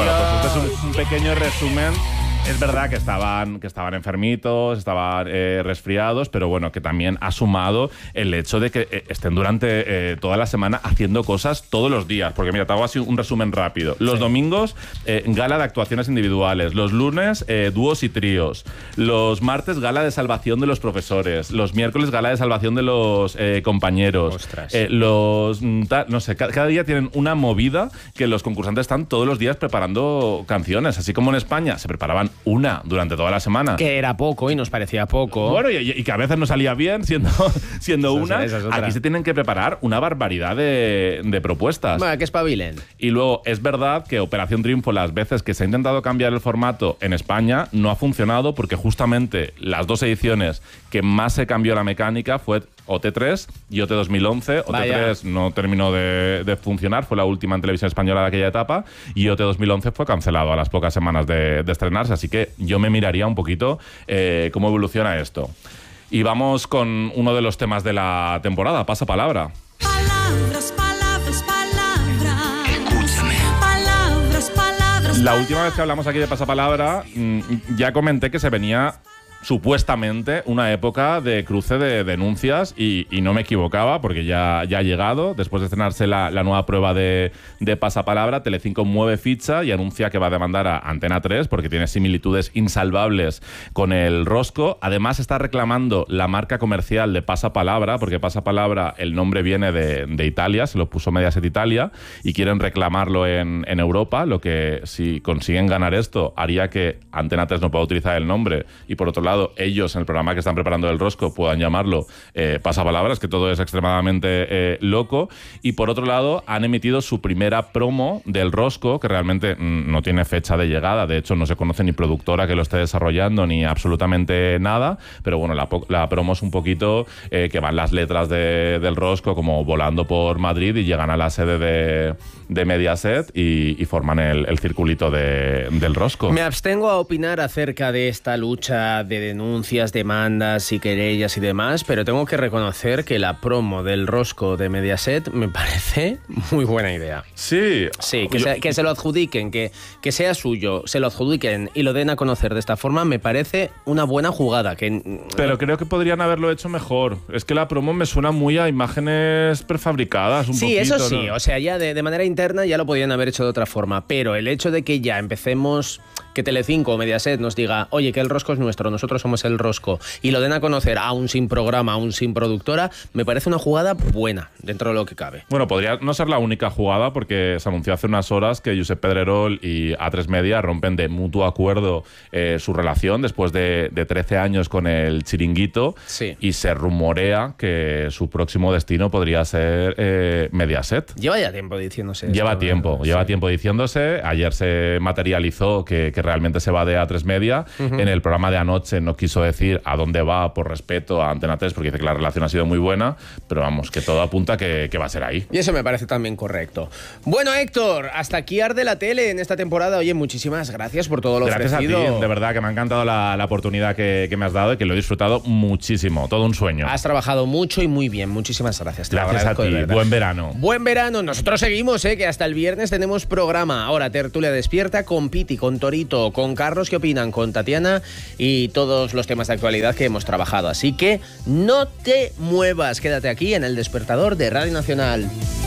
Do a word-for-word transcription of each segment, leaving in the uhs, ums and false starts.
Bueno, pues este es un, un pequeño resumen. Es verdad que estaban, que estaban enfermitos, estaban eh, resfriados, pero bueno, que también ha sumado el hecho de que eh, estén durante eh, toda la semana haciendo cosas todos los días. Porque mira, te hago así un resumen rápido. Los sí. domingos, eh, gala de actuaciones individuales. Los lunes, eh, dúos y tríos. Los martes, gala de salvación de los profesores. Los miércoles, gala de salvación de los eh, compañeros. Ostras. Eh, los, ta, no sé, cada, cada día tienen una movida que los concursantes están todos los días preparando canciones. Así como en España se preparaban una durante toda la semana. Que era poco y nos parecía poco. Bueno, y, y que a veces no salía bien siendo, siendo esa, una. esa es Aquí se tienen que preparar una barbaridad de, de propuestas. Bueno, que espabilen. Y luego, es verdad que Operación Triunfo, las veces que se ha intentado cambiar el formato en España, no ha funcionado porque justamente las dos ediciones que más se cambió la mecánica fue O T tres y O T dos mil once. O T tres Vaya. no terminó de, de funcionar, fue la última en televisión española de aquella etapa, y O T dos mil once fue cancelado a las pocas semanas de, de estrenarse, así que yo me miraría un poquito eh, cómo evoluciona esto. Y vamos con uno de los temas de la temporada, Pasa Palabra. Palabras, palabras, palabras. Escúchame. Palabras, palabras. La última vez que hablamos aquí de Pasapalabra, ya comenté que se venía supuestamente una época de cruce de denuncias y, y no me equivocaba porque ya, ya ha llegado. Después de estrenarse la, la nueva prueba de, de Pasapalabra, Telecinco mueve ficha y anuncia que va a demandar a Antena tres porque tiene similitudes insalvables con el Rosco. Además está reclamando la marca comercial de Pasapalabra, porque Pasapalabra, el nombre viene de, de Italia, se lo puso Mediaset Italia, y quieren reclamarlo en, en Europa, lo que si consiguen ganar esto haría que Antena tres no pueda utilizar el nombre y por otro lado ellos en el programa que están preparando del Rosco puedan llamarlo eh, Pasapalabras, que todo es extremadamente eh, loco. Y por otro lado han emitido su primera promo del Rosco, que realmente mm, no tiene fecha de llegada, de hecho no se conoce ni productora que lo esté desarrollando ni absolutamente nada, pero bueno, la, la promo es un poquito eh, que van las letras de, del Rosco como volando por Madrid y llegan a la sede de, de Mediaset y, y forman el, el circulito de, del Rosco. Me abstengo a opinar acerca de esta lucha de denuncias, demandas y querellas y demás, pero tengo que reconocer que la promo del Rosco de Mediaset me parece muy buena idea. Sí. Sí, que, Yo... se, que se lo adjudiquen, que, que sea suyo, se lo adjudiquen y lo den a conocer de esta forma, me parece una buena jugada. Que... Pero creo que podrían haberlo hecho mejor. Es que la promo me suena muy a imágenes prefabricadas un sí, poquito. Sí, eso sí, ¿no? O sea, ya de, de manera interna ya lo podrían haber hecho de otra forma, pero el hecho de que ya empecemos, que Telecinco o Mediaset nos diga, oye, que el Rosco es nuestro, nosotros somos el Rosco, y lo den a conocer aún sin programa, aún sin productora, me parece una jugada buena dentro de lo que cabe. Bueno, podría no ser la única jugada porque se anunció hace unas horas que Josep Pedrerol y A tres Media rompen de mutuo acuerdo eh, su relación después de, de trece años con el Chiringuito, sí. Y se rumorea que su próximo destino podría ser eh, Mediaset. Lleva ya tiempo diciéndose Lleva esto, tiempo, ¿verdad? lleva sí. tiempo diciéndose. Ayer se materializó que, que realmente se va de A tres Media. Uh-huh. En el programa de anoche no quiso decir a dónde va por respeto a Antena tres porque dice que la relación ha sido muy buena, pero vamos, que todo apunta que, que va a ser ahí. Y eso me parece también correcto. Bueno, Héctor, hasta aquí Arde la Tele en esta temporada. Oye, muchísimas gracias por todo lo gracias ofrecido. Gracias a ti, de verdad que me ha encantado la, la oportunidad que, que me has dado y que lo he disfrutado muchísimo, todo un sueño. Has trabajado mucho y muy bien, muchísimas gracias. Te gracias a ti, buen verano. Buen verano, nosotros seguimos, ¿eh? Que hasta el viernes tenemos programa. Ahora Tertulia Despierta con Piti, con Torito, con Carlos, ¿qué opinan? Con Tatiana y todos los temas de actualidad que hemos trabajado. Así que no te muevas, quédate aquí en El Despertador de Radio Nacional.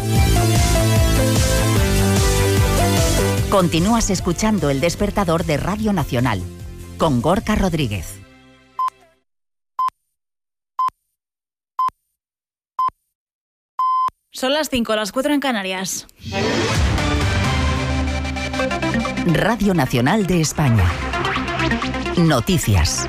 Continúas escuchando El Despertador de Radio Nacional con Gorka Rodríguez. Son las cinco, las cuatro en Canarias. Radio Nacional de España. Noticias.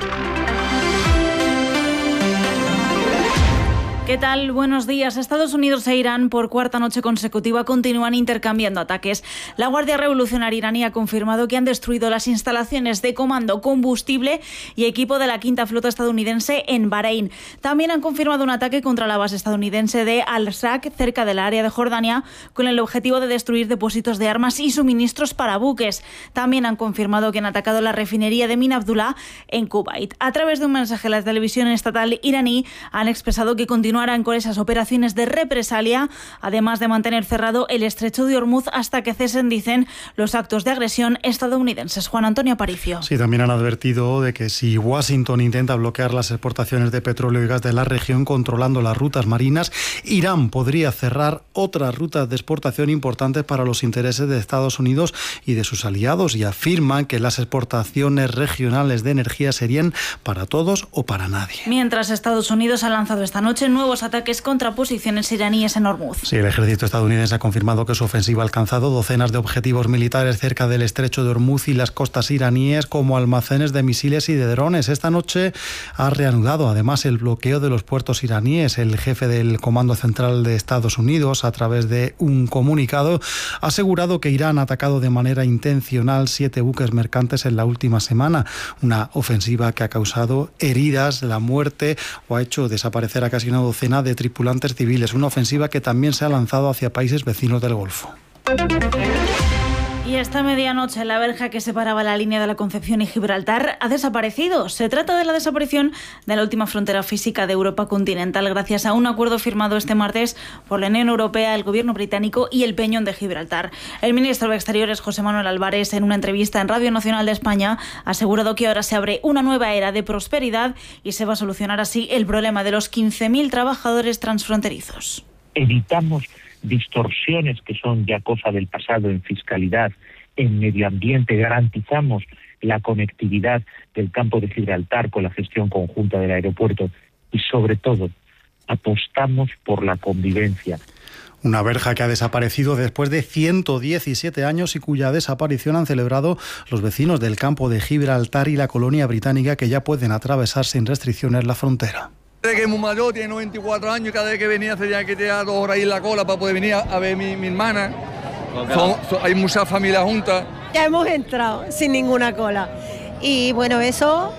¿Qué tal? Buenos días. Estados Unidos e Irán por cuarta noche consecutiva continúan intercambiando ataques. La Guardia Revolucionaria iraní ha confirmado que han destruido las instalaciones de comando, combustible y equipo de la quinta flota estadounidense en Bahrein. También han confirmado un ataque contra la base estadounidense de Al-Saq, cerca del área de Jordania, con el objetivo de destruir depósitos de armas y suministros para buques. También han confirmado que han atacado la refinería de Min Abdullah en Kuwait. A través de un mensaje, la televisión estatal iraní han expresado que continúan continuarán con esas operaciones de represalia, además de mantener cerrado el estrecho de Hormuz hasta que cesen, dicen, los actos de agresión estadounidenses. Juan Antonio Aparicio. Sí, también han advertido de que si Washington intenta bloquear las exportaciones de petróleo y gas de la región controlando las rutas marinas, Irán podría cerrar otras rutas de exportación importantes para los intereses de Estados Unidos y de sus aliados, y afirman que las exportaciones regionales de energía serían para todos o para nadie. Mientras Estados Unidos ha lanzado esta noche nuevos ataques contra posiciones iraníes en Hormuz. Sí, el ejército estadounidense ha confirmado que su ofensiva ha alcanzado docenas de objetivos militares cerca del estrecho de Hormuz y las costas iraníes, como almacenes de misiles y de drones. Esta noche ha reanudado además el bloqueo de los puertos iraníes. El jefe del Comando Central de Estados Unidos, a través de un comunicado, ha asegurado que Irán ha atacado de manera intencional siete buques mercantes en la última semana. Una ofensiva que ha causado heridas, la muerte o ha hecho desaparecer a casi una docena de tripulantes civiles. Una ofensiva que también se ha lanzado hacia países vecinos del Golfo. Y esta medianoche la verja que separaba la línea de la Concepción y Gibraltar ha desaparecido. Se trata de la desaparición de la última frontera física de Europa continental gracias a un acuerdo firmado este martes por la Unión Europea, el gobierno británico y el Peñón de Gibraltar. El ministro de Exteriores, José Manuel Álvarez, en una entrevista en Radio Nacional de España, ha asegurado que ahora se abre una nueva era de prosperidad y se va a solucionar así el problema de los quince mil trabajadores transfronterizos. Evitamos distorsiones que son ya cosa del pasado en fiscalidad, en medio ambiente, garantizamos la conectividad del campo de Gibraltar con la gestión conjunta del aeropuerto y, sobre todo, apostamos por la convivencia. Una verja que ha desaparecido después de ciento diecisiete años y cuya desaparición han celebrado los vecinos del campo de Gibraltar y la colonia británica, que ya pueden atravesar sin restricciones la frontera. Que es muy mayor, tiene noventa y cuatro años, y cada vez que venía se tenía que tirar dos horas ahí en la cola para poder venir a ver a mi, mi hermana. Son, son, hay muchas familias juntas. Ya hemos entrado sin ninguna cola. Y bueno, eso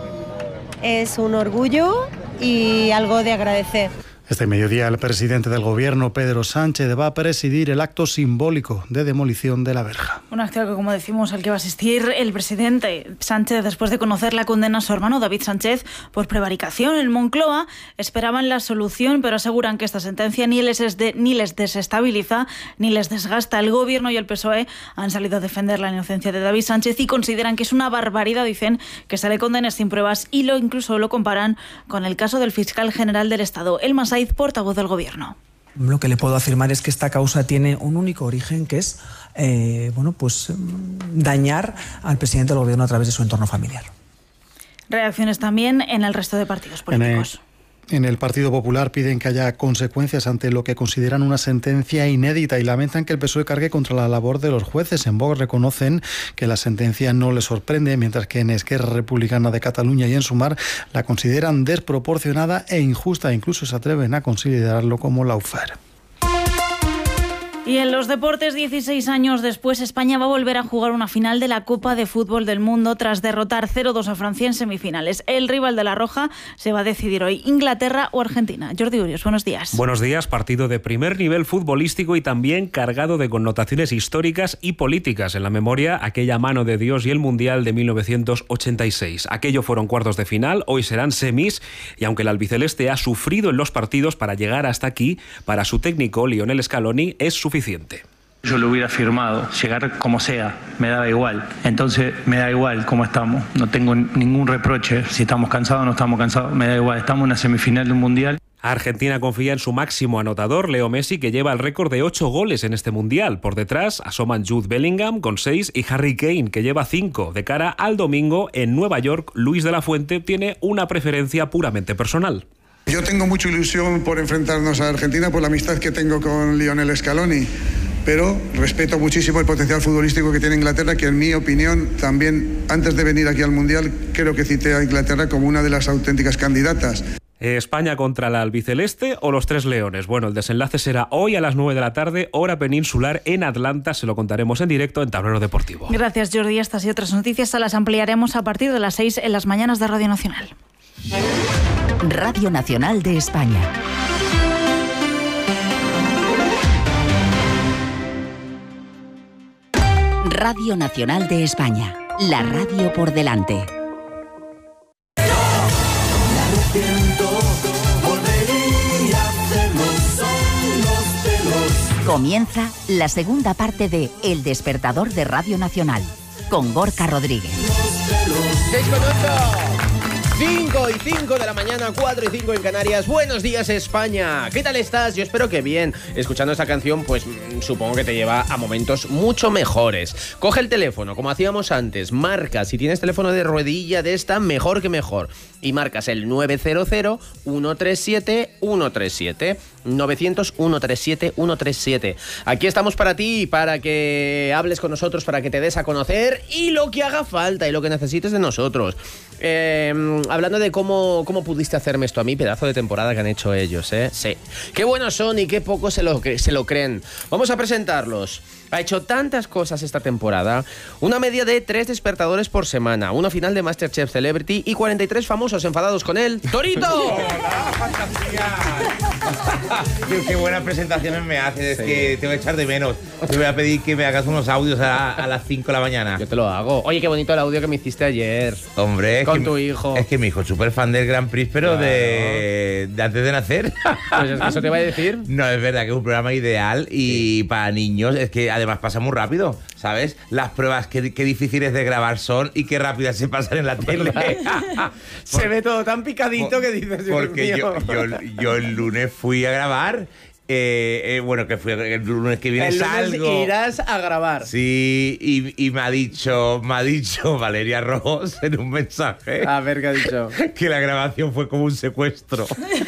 es un orgullo y algo de agradecer. Este mediodía el presidente del Gobierno, Pedro Sánchez, va a presidir el acto simbólico de demolición de la verja. Un acto que, como decimos, al que va a asistir el presidente Sánchez después de conocer la condena a su hermano David Sánchez por prevaricación. En Moncloa esperaban la solución, pero aseguran que esta sentencia ni les, es de, ni les desestabiliza ni les desgasta. El Gobierno y el P S O E han salido a defender la inocencia de David Sánchez y consideran que es una barbaridad, dicen, que se le condene sin pruebas, y lo incluso lo comparan con el caso del fiscal general del Estado, el Masaiz, portavoz del Gobierno. Lo que le puedo afirmar es que esta causa tiene un único origen, que es eh, bueno, pues dañar al presidente del Gobierno a través de su entorno familiar. Reacciones también en el resto de partidos políticos. En el Partido Popular piden que haya consecuencias ante lo que consideran una sentencia inédita y lamentan que el P S O E cargue contra la labor de los jueces. En Vox reconocen que la sentencia no les sorprende, mientras que en Esquerra Republicana de Cataluña y en Sumar la consideran desproporcionada e injusta. Incluso se atreven a considerarlo como lawfare. Y en los deportes, dieciséis años después, España va a volver a jugar una final de la Copa de Fútbol del Mundo tras derrotar cero dos a Francia en semifinales. El rival de la Roja se va a decidir hoy, Inglaterra o Argentina. Jordi Urios, buenos días. Buenos días. Partido de primer nivel futbolístico y también cargado de connotaciones históricas y políticas. En la memoria, aquella mano de Dios y el Mundial de mil novecientos ochenta y seis. Aquello fueron cuartos de final, hoy serán semis, y aunque el albiceleste ha sufrido en los partidos para llegar hasta aquí, para su técnico Lionel Scaloni es suficiente. Yo lo hubiera firmado, llegar como sea, me daba igual. Entonces me da igual cómo estamos, no tengo ningún reproche. Si estamos cansados o no estamos cansados, me da igual. Estamos en una semifinal de un mundial. Argentina confía en su máximo anotador, Leo Messi, que lleva el récord de ocho goles en este mundial. Por detrás asoman Jude Bellingham con seis y Harry Kane, que lleva cinco. De cara al domingo en Nueva York, Luis de la Fuente tiene una preferencia puramente personal. Yo tengo mucha ilusión por enfrentarnos a Argentina por la amistad que tengo con Lionel Scaloni, pero respeto muchísimo el potencial futbolístico que tiene Inglaterra, que en mi opinión también, antes de venir aquí al Mundial, creo que cité a Inglaterra como una de las auténticas candidatas. España contra la albiceleste o los Tres Leones. Bueno, el desenlace será hoy a las nueve de la tarde, hora peninsular en Atlanta. Se lo contaremos en directo en Tablero Deportivo. Gracias, Jordi. Estas y otras noticias las ampliaremos a partir de las seis en las mañanas de Radio Nacional. Radio Nacional de España. Radio Nacional de España. La radio por delante. Volvería Comienza la segunda parte de El Despertador de Radio Nacional, con Gorka Rodríguez. seis con ocho. cinco y cinco de la mañana, cuatro y cinco en Canarias. Buenos días, España. ¿Qué tal estás? Yo espero que bien. Escuchando esta canción, pues mmm, supongo que te lleva a momentos mucho mejores. Coge el teléfono, como hacíamos antes. Marca, si tienes teléfono de ruedilla de esta, mejor que mejor. Y marcas el nueve cero cero, uno tres siete, uno tres siete. novecientos, uno tres siete, uno tres siete. Aquí estamos para ti, para que hables con nosotros, para que te des a conocer y lo que haga falta y lo que necesites de nosotros. Eh, hablando de cómo, cómo pudiste hacerme esto a mí, pedazo de temporada que han hecho ellos, ¿eh? Sí. Qué buenos son y qué poco se lo, se lo creen. Vamos a presentarlos. Ha hecho tantas cosas esta temporada. Una media de tres despertadores por semana, una final de MasterChef Celebrity y cuarenta y tres famosos enfadados con él. ¡Torito! ¡Hola, fantasía! qué, qué buenas presentaciones me haces, es sí. que te voy a echar de menos. Te voy a pedir que me hagas unos audios a, a las cinco de la mañana. Yo te lo hago. Oye, qué bonito el audio que me hiciste ayer. Hombre, con que, tu hijo. Es que mi hijo es súper fan del Grand Prix, pero claro. de, de antes de nacer. Pues es que eso te iba a decir. No, es verdad que es un programa ideal y sí. para niños es que además pasa muy rápido, ¿sabes? Las pruebas qué, qué difíciles de grabar son y qué rápidas se pasan en la tele. Se por, ve todo tan picadito por, que dices, porque yo, yo, yo el lunes fui a grabar. Eh, eh, bueno, que fui el lunes que viene el lunes salgo. Irás a grabar. Sí, y, y me ha dicho, me ha dicho Valeria Ross en un mensaje. A ver qué ha dicho. Que la grabación fue como un secuestro.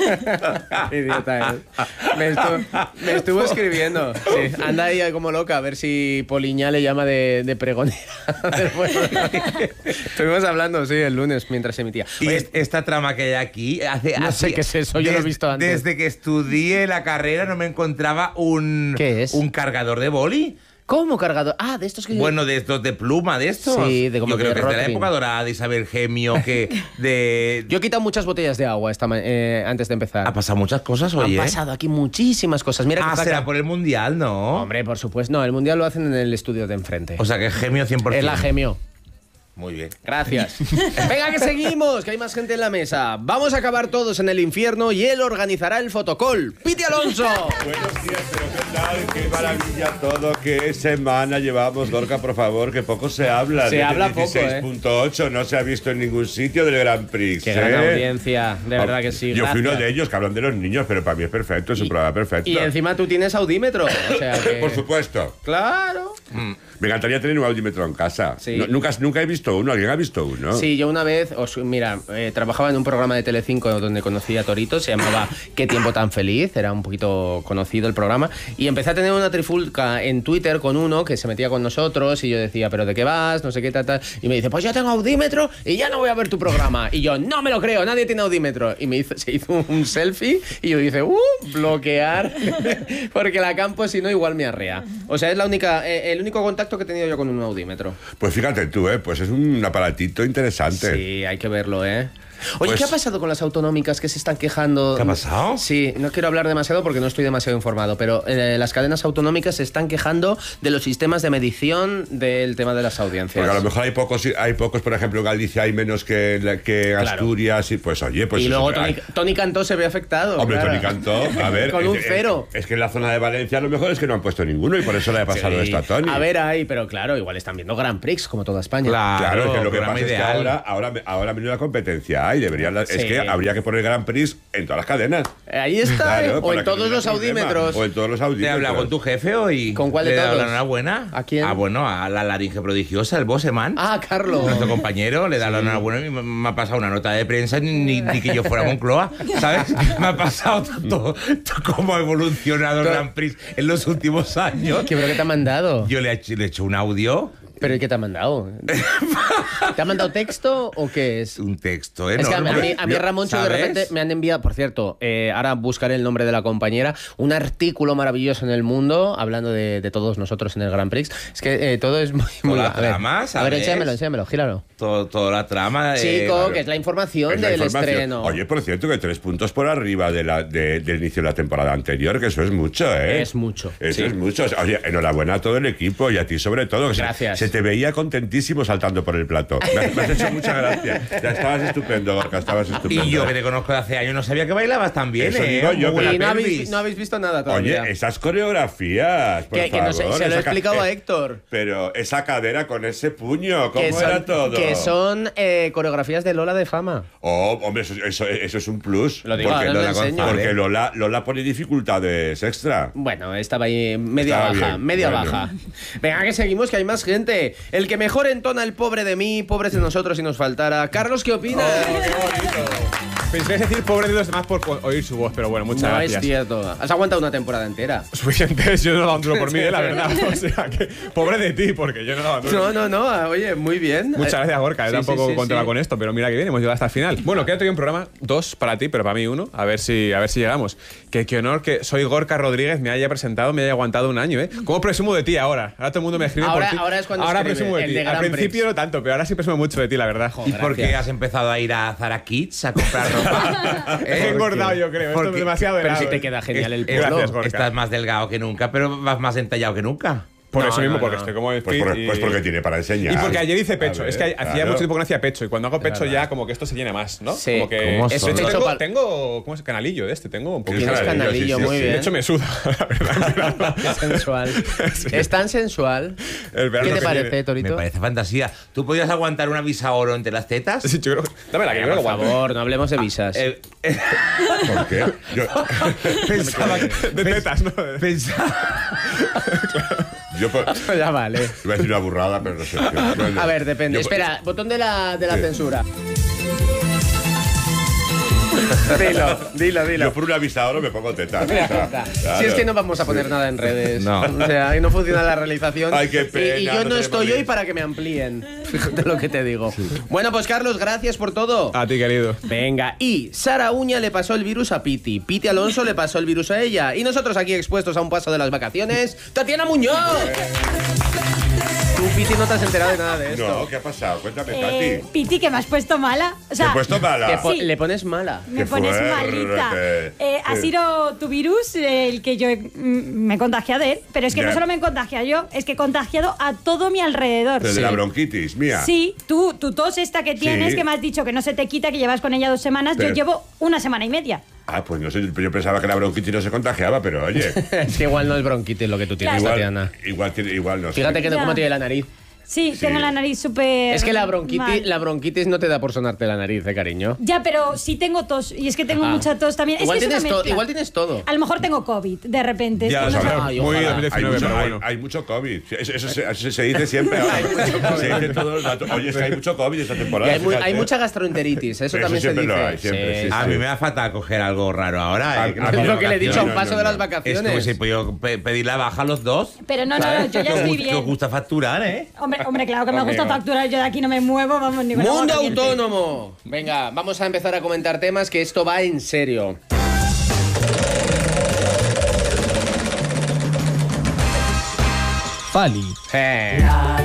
Idiota, ¿eh? Me estuvo, me estuvo escribiendo. Sí, anda ahí como loca a ver si Poliña le llama de, de pregonera. Bueno, estuvimos hablando, sí, el lunes mientras se emitía. Y Oye, esta trama que hay aquí hace. No hace, sé qué es eso, yo des, lo he visto antes. Desde que estudié la carrera no me encontraba un, ¿Qué es? un cargador de boli. ¿Cómo cargador? Ah, de estos que... Bueno, de estos de pluma, de estos. Sí, de como Yo creo de que es de la época dorada de Isabel Gemio, que de... Yo he quitado muchas botellas de agua esta eh, antes de empezar. Ha pasado muchas cosas, oye. Han pasado aquí muchísimas cosas. Mira ah, que será por el Mundial, ¿no? Hombre, por supuesto. No, el Mundial lo hacen en el estudio de enfrente. O sea que es Gemio cien por ciento. Es la Gemio. Muy bien. Gracias. Venga, que seguimos, que hay más gente en la mesa. Vamos a acabar todos en el infierno y él organizará el fotocall. ¡Piti Alonso! Buenos días, pero ¿qué tal? ¡Qué maravilla todo! ¡Qué semana llevamos, Gorka, por favor! Que poco se habla. Se de habla poco, dieciséis punto ocho, ¿eh? No se ha visto en ningún sitio del Grand Prix. ¡Qué ¿eh? gran audiencia! De verdad que sí. Yo Gracias. fui uno de ellos que hablan de los niños, pero para mí es perfecto, es un programa perfecto. Y encima tú tienes audímetro. O sea que... Por supuesto. Claro. Mm. Me encantaría tener un audímetro en casa. Sí. No, nunca, nunca he visto uno. ¿Alguien ha visto uno? Sí, yo una vez, os, mira, eh, trabajaba en un programa de Telecinco donde conocí a Torito, se llamaba Qué tiempo tan feliz, era un poquito conocido el programa, y empecé a tener una trifulca en Twitter con uno que se metía con nosotros y yo decía, ¿pero de qué vas? No sé qué, tal, tal. Y me dice, pues yo tengo audímetro y ya no voy a ver tu programa. Y yo, no me lo creo, nadie tiene audímetro. Y me hizo, se hizo un selfie y yo dije, uh, bloquear, porque la campo si no igual me arrea. O sea, es la única, eh, el único contacto que he tenido yo con un audímetro. Pues fíjate tú, ¿eh? Pues es un aparatito interesante. Sí, hay que verlo, ¿eh? Oye, Pues- ¿qué ha pasado con las autonómicas que se están quejando? ¿Qué ha pasado? Sí, no quiero hablar demasiado porque no estoy demasiado informado, pero eh, las cadenas autonómicas se están quejando de los sistemas de medición del tema de las audiencias. Porque a lo mejor hay pocos, hay pocos, por ejemplo, en Galicia hay menos que, la- que Claro. Asturias, y pues oye, pues y eso, luego hay- Tony, Tony Cantó se ve afectado. Hombre, claro. Tony Cantó, a ver. Con un es- cero. Es, es que en la zona de Valencia a lo mejor es que no han puesto ninguno y por eso le ha pasado Sí. esto a Tony. A ver, ahí, pero claro, igual están viendo Grand Prix como toda España. Claro, es que lo que programa pasa es que ideal. ahora, ahora, ahora menuda competencia hay. Deberían, la- Sí. Es que habría que poner Grand Prix en todas las cadenas. Ahí está, Claro, ¿eh? O para en que todos no haya los problema. audímetros. O en todos los ¿Te audímetros. he hablado con tu jefe hoy? ¿Con cuál de ¿Le he dado todos? la enhorabuena? ¿A quién? Ah, bueno, a la laringe prodigiosa, el Bosseman. Ah, Carlos. Nuestro compañero, le da la enhorabuena y me, me ha pasado una nota de prensa ni, ni- ni que yo fuera Moncloa, ¿sabes? Me ha pasado todo, todo cómo ha evolucionado el Grand Prix en los últimos años. ¿Qué creo que te ha mandado? Yo le he hecho, le he hecho un audio. ¿Pero y qué te ha mandado? ¿Te ha mandado texto o qué es? Un texto, ¿eh? Es que a, No, a no, mí, a mí yo- Ramoncho de ¿sabes? repente me han enviado, por cierto, eh, ahora buscaré el nombre de la compañera, un artículo maravilloso en El Mundo hablando de, de todos nosotros en el Grand Prix. Es que eh, todo es muy... muy Hola, a ver, drama, a ver, ¿sabes? enséñamelo, enséñamelo, gíralo. todo, toda la trama. Chico, claro. que es la información Es la del información. estreno. Oye, por cierto, que tres puntos por arriba de la, de- del inicio de la temporada anterior, que eso es mucho, ¿eh? Es mucho. Eso sí. es mucho. Oye, enhorabuena a todo el equipo y a ti sobre todo. que se- Gracias. Se, te veía contentísimo saltando por el plato. Me, me has hecho mucha gracia. Ya estabas estupendo, Gorka, estabas estupendo. Y yo que te conozco de hace años no sabía que bailabas tan bien, Eso ¿eh? digo yo, Muy pero- buena Y no habéis, pelvis. no habéis visto nada todavía. Oye, esas coreografías, por que, que no sé, favor. se lo he esa ca- explicado a eh, Héctor. Pero esa cadera con ese puño, ¿cómo Que son, era todo? que son eh, coreografías de Lola de Fama. Oh, hombre, eso, eso- eso es un plus. Lo digo, porque ahora lo Lola, enseño. porque Lola, Lola pone dificultades extra. Bueno, estaba ahí media Estaba baja, bien, media bueno. baja. Venga, que seguimos, que hay más gente. El que mejor entona el pobre de mí, pobres de nosotros si nos faltara. Carlos, ¿qué opinas? Pensé decir pobre de los demás por co- oír su voz, pero bueno, muchas no gracias. es cierto. Has aguantado una temporada entera. Suficiente, yo no he dado un duro por mí, eh, la verdad. O sea, que pobre de ti, porque yo no he dado un duro. No, no, no. Oye, muy bien. Muchas gracias, Gorka. Yo Sí, tampoco sí, sí, contaba sí. con esto, pero mira que bien, hemos llegado hasta el final. Bueno, queda todavía un programa, dos para ti, pero para mí uno. A ver si, a ver si llegamos. Que qué honor que soy Gorka Rodríguez, me haya presentado, me haya aguantado un año, ¿eh? ¿Cómo presumo de ti ahora? Ahora todo el mundo me escribe Ahora- por ti. ahora es cuando Ahora escribe, presumo de el ti. de Al Grand principio Prix. no tanto, pero ahora sí presumo mucho de ti, la verdad. ¿Y por qué has empezado a ir a Zara Kids a comprar ropa? He engordado, yo creo. Esto es Porque- demasiado Pero helado, si te ¿eh? queda genial el Es- polo. Gracias, Gorka. Estás más delgado que nunca, pero vas más entallado que nunca. Por No, eso mismo, no, porque no. estoy como Pues, fit por- y- pues porque tiene para enseñar. Y porque ayer hice pecho. A ver, es que hacía claro. mucho tiempo que no hacía pecho. Y cuando hago pecho ya como que esto se llena más, ¿no? Sí. Como que. ¿Cómo De son? hecho, Pecho tengo, pal- tengo. ¿Cómo es? Canalillo de este. Tengo un poquito. Tienes Canalillo, canalillo, sí, sí, muy sí. bien. De hecho, me suda, la verdad. Qué sensual. Es tan sensual. El verano ¿Qué te que parece, viene. Torito? Me parece fantasía. ¿Tú podías aguantar una visa oro entre las tetas? Sí, yo creo. Dame la que yo creo Por que aguanto. favor, no hablemos de visas. Eh, eh, ¿Por qué? Yo, pensaba que... De tetas, ¿no? Pensaba... yo por- Ya vale. iba a decir una burrada, pero no sé. No, no. A ver, depende. Yo- Espera, botón de la, de la Sí. censura. dilo, dilo, dilo. Yo por una vista ahora me pongo teta. o Mira, sea, está. claro. Si es que no vamos a poner nada en redes. No. O sea, ahí no funciona la realización. Ay, qué Y- pena, y, yo no no, tenemos estoy links. hoy para que me amplíen. Fíjate lo que te digo. Bueno, pues Carlos, gracias por todo. A ti, querido. Venga, y Sara Uña le pasó el virus a Piti. Piti Alonso le pasó el virus a ella. Y nosotros aquí expuestos a un paso de las vacaciones, Tatiana Muñoz. Tú, Piti, no te has enterado de nada de esto. No, ¿qué ha pasado? Cuéntame, Eh, Tati. Piti, que me has puesto mala. O ¿Te sea, he puesto mala? Te po- Sí. Le pones mala. me Qué pones fuerte. malita. Eh, ha Sí. sido tu virus el que yo he- mm, me he contagiado de él. Pero es que Ya. no solo me he contagiado yo, es que he contagiado a todo mi alrededor. El de la bronquitis, mía. Sí, tú, tu tos esta que tienes, Sí. que me has dicho que no se te quita, que llevas con ella dos semanas, Pero- yo llevo una semana y media. Ah, pues no sé, yo pensaba que la bronquitis no se contagiaba, pero oye. Es que igual no es bronquitis lo que tú tienes, Claro. Tatiana. Igual, igual, tiene- igual no sé. Fíjate que no Ya. cómo tiene la nariz. Sí, Sí. tengo la nariz súper Es que la bronquitis, mal. la bronquitis no te da por sonarte la nariz, eh, cariño. Ya, pero sí tengo tos, y es que tengo Ah. mucha tos también. Igual, es que es tienes una to- mezcla. igual tienes todo. A lo mejor tengo COVID, de repente. es Ya, que lo no sé. sabemos. Ay, Muy ojalá. Hay dos mil diecinueve, mucho, pero hay- bueno. hay mucho COVID. Eso, eso se, eso se dice siempre. ahora. Se dice todo el rato. Oye, es que hay mucho COVID esta Y temporada. hay, mu- fíjate. hay mucha gastroenteritis, eso, Eso también se siempre dice. lo hay, siempre, sí, A sí. mí me da fatal coger algo raro ahora. A- eh, que a no mí tengo Es lo que le he dicho a un No, paso no, de no. las Es como vacaciones. si he podido pe- pedir la baja a los dos. Pero no, no, no, yo ya Que os estoy gu- Que os bien. gusta facturar, ¿eh? Hombre, hombre, claro que me Hombre, gusta va. facturar, yo de aquí no me muevo, vamos, ni con agua Mundo caliente. autónomo. Venga, vamos a empezar a comentar temas que esto va en serio. Fali. Eh.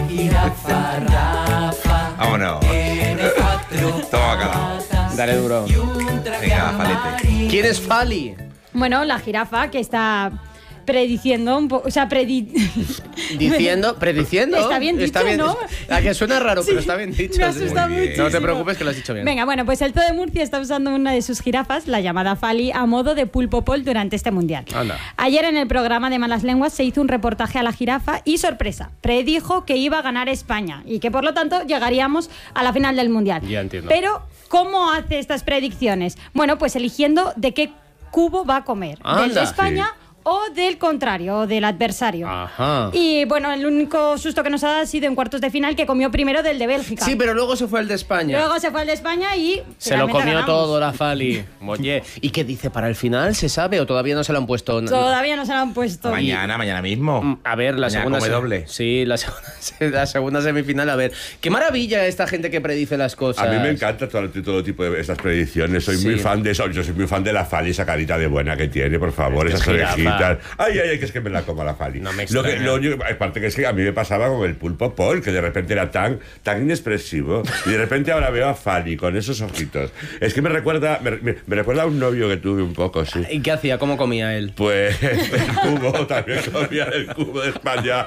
Vámonos. Toma acá. Dale duro. Venga, palete. ¿Quién es Fali? Bueno, la jirafa que está prediciendo un poco, o sea, predi... Diciendo, prediciendo. Está bien dicho, ¿no? A que suena raro, Sí, pero está bien dicho. me asusta Muy bien. muchísimo. No te preocupes que lo has dicho bien. Venga, bueno, pues el Zoo de Murcia está usando una de sus jirafas, la llamada Fali, a modo de pulpo pol durante este mundial. Anda. Ayer en el programa de Malas Lenguas se hizo un reportaje a la jirafa y, sorpresa, predijo que iba a ganar España y que por lo tanto llegaríamos a la final del mundial. Ya entiendo. Pero, ¿cómo hace estas predicciones? Bueno, pues eligiendo de qué cubo va a comer. ¿Del de Anda. España o del contrario, o del adversario? Ajá. Y bueno, el único susto que nos ha dado ha sido en cuartos de final, que comió primero del de Bélgica. Sí, pero luego se fue el de España. Luego se fue al de España y Se lo finalmente comió ganamos. todo la Fali. Oye, ¿y qué dice para el final? ¿Se sabe o todavía no se lo han puesto? Todavía no se lo han puesto. Mañana, mañana mismo. A ver, la Mañana segunda. come se- doble. Sí, la segunda, la segunda semifinal. A ver, qué maravilla esta gente que predice las cosas. A mí me encanta todo, todo tipo de estas predicciones. Soy Sí. muy fan de eso. Yo soy muy fan de la Fali, esa carita de buena que tiene, por favor. Es Esas jirafa, y tal. Ay, ay, ay, que es que me la como la Fali. No me lo que, extraña. lo único, aparte que es que a mí me pasaba con el pulpo Paul, que de repente era tan, tan inexpresivo, y de repente ahora veo a Fali con esos ojitos. Es que me recuerda, me, me, me recuerda a un novio que tuve un poco, sí. ¿Y qué hacía? ¿Cómo comía él? Pues el cubo, también comía el cubo de España.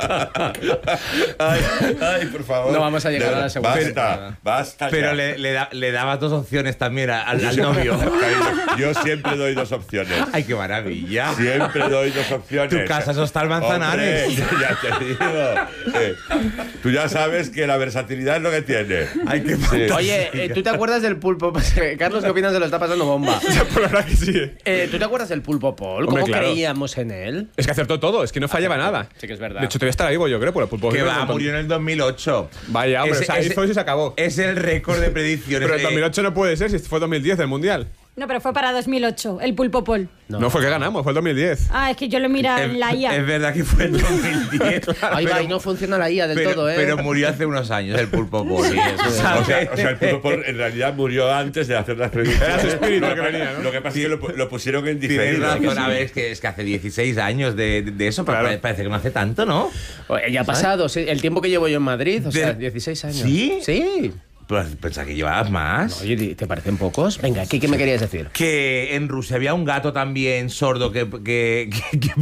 Ay, ay, por favor. No vamos a llegar a la segunda Basta, temporada. basta. Pero ya. le, le, da, le dabas dos opciones también al, al novio. Yo siempre doy dos opciones. Ay, qué maravilla. Siempre doy dos opciones. Tu casa es Hostal Manzanares. Hombre, ya te digo. Eh, tú ya sabes que la versatilidad es lo que tiene. Ay, qué Sí. Oye, eh, ¿tú te acuerdas del pulpo? Carlos, ¿qué opinas? Se lo está pasando bomba. Por la verdad que sí. Eh, ¿Tú te acuerdas del pulpo Paul? ¿Cómo Hombre, claro. creíamos en él? Es que acertó todo, es que no fallaba nada. Sí que es verdad. De hecho, te voy a estar vivo, yo creo, por el pulpo. Que vive un va, montón. murió en el dos mil ocho. Vaya, hombre, Ese- o sea, ese- hizo eso y se acabó. Es el récord de predicciones. Pero el Eh, dos mil ocho no puede ser, si fue dos mil diez el Mundial. No, pero fue para dos mil ocho, el Pulpo Paul. No, fue que ganamos, fue el dos mil diez. Ah, es que yo lo mira en la I A. Es verdad que fue en dos mil diez. Ahí va, y no funciona la I A del pero, todo, ¿eh? pero murió hace unos años el pulpo Paul. Sí, eso es. O sea, o sea, el pulpo Paul en realidad murió antes de hacer las predicciones. Era su espíritu Lo que venía, ¿no? Lo que pasa es que lo, lo pusieron en Tienes diferido. razón, a ver, es que, es que hace dieciséis años de, de, de eso, pero Claro. pare- parece que no hace tanto, ¿no? Oye, ya ha pasado, sí, el tiempo que llevo yo en Madrid, o sea, De- dieciséis años. ¿Sí? Sí. Pues pensaba que llevabas más. Oye, ¿te parecen pocos? Venga, ¿qué, qué me querías decir? Que en Rusia había un gato también sordo que... que, que- que-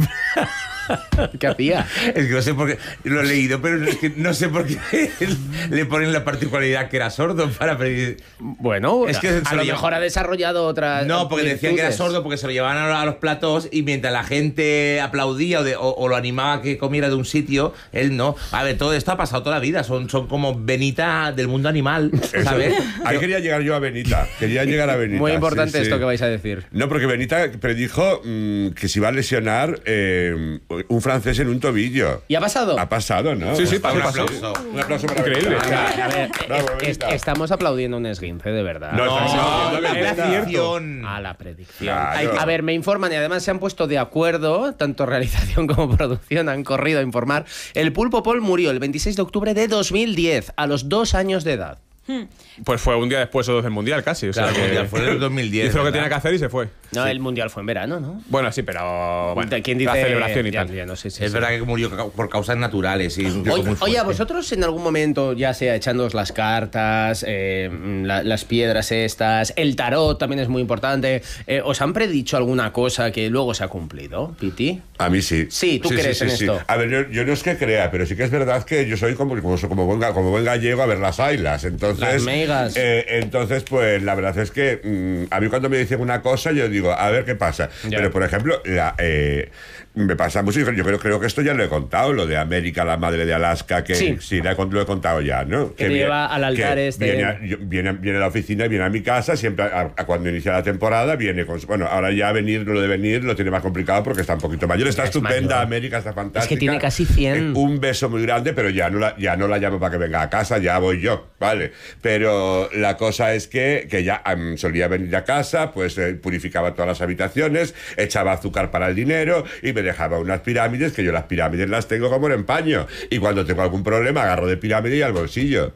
¿Qué hacía? Es que no sé por qué... Lo he leído, pero es que no sé por qué le ponen la particularidad que era sordo para pedir... Bueno, Es que a se lo lo- mejor ha desarrollado otras. No, porque decían que era virtudes. sordo porque se lo llevaban a, a los platos y mientras la gente aplaudía o, de- o- o lo animaba a que comiera de un sitio, él no. A ver, todo esto ha pasado toda la vida. Son, son como Benita del mundo animal, ¿sabes? Ahí quería llegar yo a Benita. Quería llegar a Benita. Muy importante sí, sí. esto que vais a decir. No, porque Benita predijo mm, que se iba a lesionar eh, un francés en un tobillo. ¿Y ha pasado? Ha pasado, ¿no? Sí, sí, Un pasó, pasó. aplauso. Un aplauso para Increíble. Benita. A ver, Bravo, es- Benita. estamos aplaudiendo un esguince, de verdad. No, estamos aplaudiendo a era Benita. cierto. A la predicción. Claro. Hay- a ver, me informan y además se han puesto de acuerdo, tanto realización como producción han corrido a informar. El pulpo Paul murió el veintiséis de octubre de dos mil diez, a los dos años de edad. Pues fue un día después o dos del Mundial casi. O sea, Claro, el que Mundial fue en el dos mil diez, hizo lo que ¿verdad? tenía que hacer y se fue. No, el mundial fue en verano, ¿no? Bueno, sí, pero. Bueno, ¿Quién dice? la celebración y Ya- tal. ya no sé si Es sí. verdad que murió ca- por causas naturales. Y es un tío Oye, muy oye, ¿a fuerte. vosotros en algún momento, ya sea echándoos las cartas, eh, la- las piedras estas, el tarot también es muy importante, eh, ¿os han predicho alguna cosa que luego se ha cumplido, Piti? A mí sí. Sí, ¿tú crees en esto? A ver, yo, yo no es que crea, pero sí que es verdad que yo soy como, como, como, buen, ga- como buen gallego a ver las ailas. Entonces, Las meigas. eh, entonces, pues la verdad es que mm, a mí cuando me dicen una cosa, yo digo, a ver qué pasa. Ya. Pero, por ejemplo, la, eh, me pasa mucho, yo creo, creo que esto ya lo he contado, lo de América, la madre de Alaska, que Sí. sí, la he con- lo he contado ya, ¿no? Que te vie- lleva al altar que este. Viene a, yo- viene, viene a la oficina y viene a mi casa, siempre a, a cuando inicia la temporada, viene con... su- Bueno, ahora ya venir, lo de venir lo tiene más complicado porque está un poquito mayor. Está Es estupenda, mayor. América está fantástica. Es que tiene casi cien. Eh, un beso muy grande, pero ya no, la, ya no la llamo para que venga a casa, ya voy yo, ¿vale? Pero la cosa es que, que ya um, solía venir a casa, pues eh, purificaba todas las habitaciones, echaba azúcar para el dinero y me dejaba unas pirámides, que yo las pirámides las tengo como en empaño. Y cuando tengo algún problema, agarro de pirámide y al bolsillo.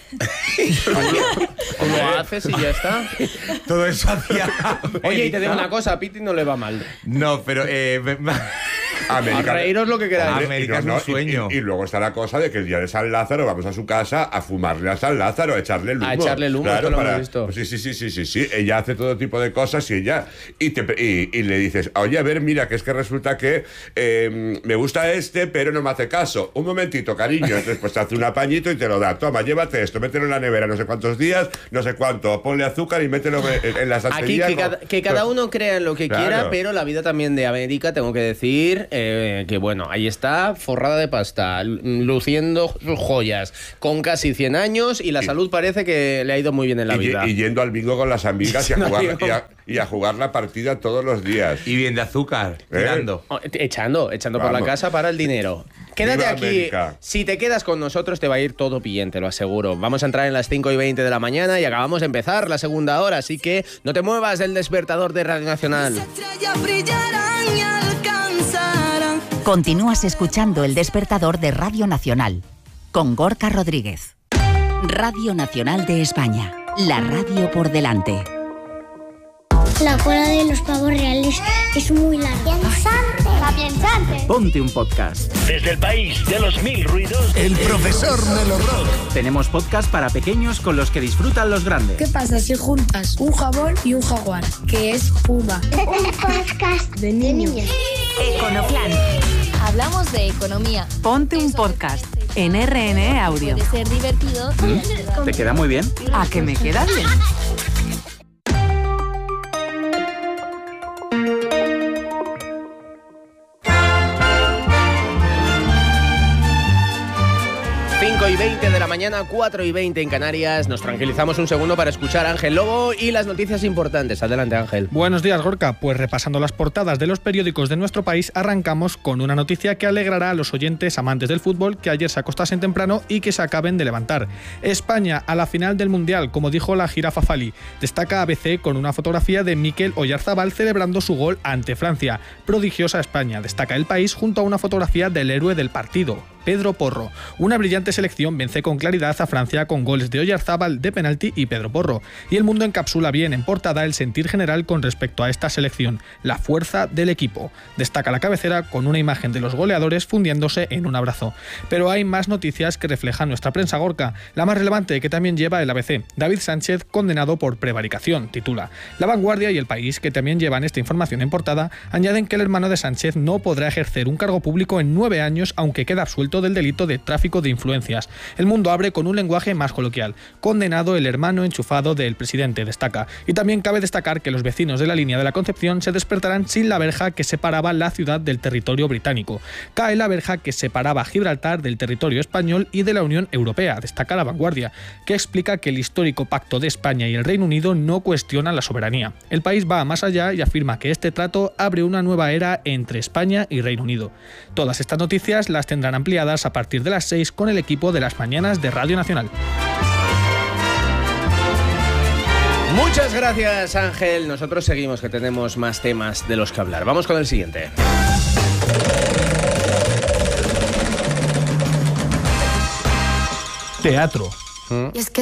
Tú lo haces y ya está. Todo eso hacía. Oye, y te digo una cosa, a Piti no le va mal. No, pero. Eh, me- me- A reíros lo que queráis. Hombre, América y es un y- sueño. Y, y luego está la cosa de que el día de San Lázaro vamos a su casa a fumarle a San Lázaro, a echarle el humo. A echarle el humo, Claro, esto lo para- hemos visto. pues sí, sí, sí, sí, sí, sí. Ella hace todo tipo de cosas y ella... Y, te, y, y le dices, oye, a ver, mira, que es que resulta que eh, me gusta este, pero no me hace caso. Un momentito, cariño. Entonces, pues te hace un apañito y te lo da. Toma, llévate esto, mételo en la nevera no sé cuántos días, no sé cuánto. Ponle azúcar y mételo en, en la Aquí santería. que con- cada, que cada pues- uno crea en lo que Claro. quiera, pero la vida también de América, tengo que decir eh, que bueno, ahí está, forrada de pasta, lu- luciendo sus joyas, con casi cien años y la salud parece que le ha ido muy bien en la y, vida. y yendo al bingo con las amigas y a, No, jugar, digo- y, a, y a jugar la partida todos los días. Y bien de azúcar, ¿Eh? tirando. Oh, Echando, echando por la Vamos. casa para el dinero. Quédate Viva aquí. América. Si te quedas con nosotros, te va a ir todo bien, te lo aseguro. Vamos a entrar en las cinco y veinte de la mañana y acabamos de empezar la segunda hora, así que no te muevas del despertador de Radio Nacional. Estrellas brillarán y alcanzarán. Continúas escuchando El Despertador de Radio Nacional con Gorka Rodríguez. Radio Nacional de España, la radio por delante. La cola de los pavos reales es muy larga. ¡Piensante! ¡La piensante! Ponte un podcast. Desde el país de los mil ruidos, El profesor Melo Rock. Tenemos podcast para pequeños con los que disfrutan los grandes. ¿Qué pasa si juntas un jabón y un jaguar? Que es Puma. Un podcast de niños. Econoplan. Hablamos de economía. Ponte un podcast en R N E Audio. Puede ser divertido. ¿Mm? ¿Te queda muy bien? ¿A que me queda bien? cinco y veinte de la mañana, cuatro y veinte en Canarias. Nos tranquilizamos un segundo para escuchar a Ángel Lobo y las noticias importantes. Adelante, Ángel. Buenos días, Gorka. Pues repasando las portadas de los periódicos de nuestro país, arrancamos con una noticia que alegrará a los oyentes amantes del fútbol que ayer se acostasen temprano y que se acaben de levantar. España a la final del Mundial, como dijo la jirafa Fali. Destaca A B C con una fotografía de Mikel Oyarzabal celebrando su gol ante Francia. Prodigiosa España, destaca El País, junto a una fotografía del héroe del partido, Pedro Porro. Una brillante selección vence con claridad a Francia con goles de Oyarzábal de penalti y Pedro Porro. Y El Mundo encapsula bien en portada el sentir general con respecto a esta selección, la fuerza del equipo. Destaca la cabecera con una imagen de los goleadores fundiéndose en un abrazo. Pero hay más noticias que reflejan nuestra prensa, Gorka. La más relevante, que también lleva el A B C. David Sánchez condenado por prevaricación, titula. La Vanguardia y El País, que también llevan esta información en portada, añaden que el hermano de Sánchez no podrá ejercer un cargo público en nueve años, aunque queda absuelto del delito de tráfico de influencias. El Mundo abre con un lenguaje más coloquial. Condenado el hermano enchufado del presidente, destaca. Y también cabe destacar que los vecinos de la línea de la Concepción se despertarán sin la verja que separaba la ciudad del territorio británico. Cae la verja que separaba Gibraltar del territorio español y de la Unión Europea, destaca La Vanguardia, que explica que el histórico pacto de España y el Reino Unido no cuestiona la soberanía. El País va más allá y afirma que este trato abre una nueva era entre España y Reino Unido. Todas estas noticias las tendrán ampliadas a partir de las seis con el equipo de las mañanas de Radio Nacional. Muchas gracias, Ángel. Nosotros seguimos, que tenemos más temas de los que hablar. Vamos con el siguiente. Teatro. ¿Mm? Es que